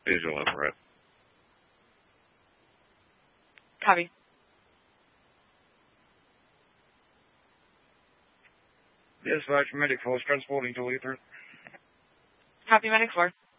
visual infrared. Copy. Dispatch, Medic 4 is transporting to Ether. Copy, Medic 4.